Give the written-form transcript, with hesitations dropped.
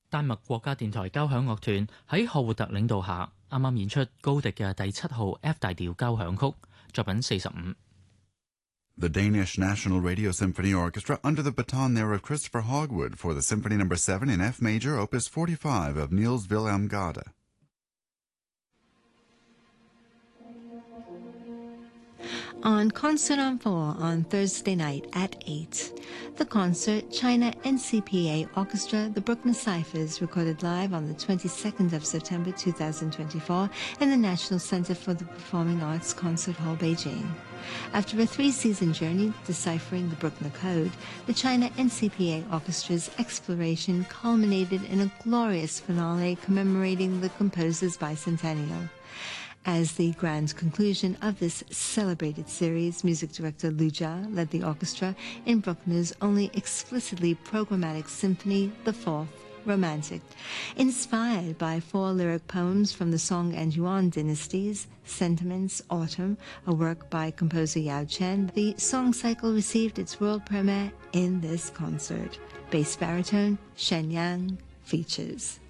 丹麥國家電台交響樂團喺霍活特領導下，啱啱演出高迪嘅第7號 F 大調交響曲，作品45。 The Danish National Radio Symphony Orchestra, under the baton there of Christopher Hogwood, for the Symphony No. 7 in F major, Opus 45 of Niels Wilhelm Gade. On Concert on 4 on Thursday night at 8. The concert, China NCPA Orchestra, the Bruckner Ciphers, recorded live on the 22nd of September 2024 in the National Center for the Performing Arts Concert Hall, Beijing. After a 3-season journey deciphering the Bruckner Code, the China NCPA Orchestra's exploration culminated in a glorious finale commemorating the composer's bicentennial. As the grand conclusion of this celebrated series, music director Lu Jia led the orchestra in Bruckner's only explicitly programmatic symphony, the Fourth, Romantic. Inspired by 4 lyric poems from the Song and Yuan dynasties, Sentiments, Autumn, a work by composer Yao Chen, the song cycle received its world premiere in this concert. Bass baritone Shen Yang features.